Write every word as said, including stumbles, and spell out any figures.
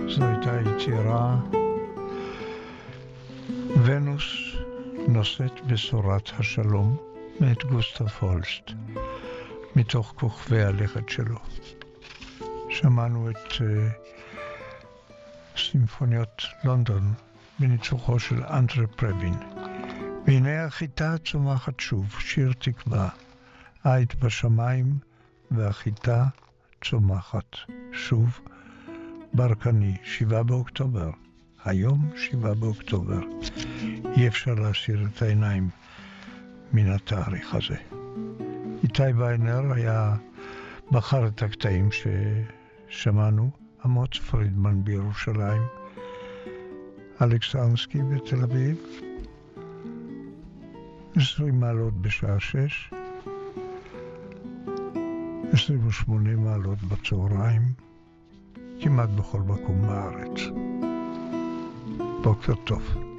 זו הייתה יצירה ונוס נושאת בשורת השלום מאת גוסטב הולסט, מתוך כוכבי הלכת שלו. שמענו את uh, סימפוניות לונדון בניצוחו של אנדרה פרבין. והנה החיטה צומחת שוב, שיר תקווה, היית בשמיים והחיטה צומחת שוב. ברקני, שבעה באוקטובר, היום שבעה באוקטובר. אי אפשר להסיר את העיניים מן התאריך הזה. איתי ויינר היה בחר את הקטעים ששמענו, אמוץ פרידמן בירושלים, אלכס ארנסקי בתל אביב, עשרים מעלות בשעה שש, עשרים ושמונה מעלות בצהריים, כמעט בכל מקום בארץ. בוקר טוב.